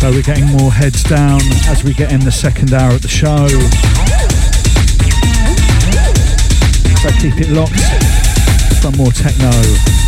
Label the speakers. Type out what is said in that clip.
Speaker 1: So we're getting more heads down as we get in the second hour of the show. So keep it locked for more techno.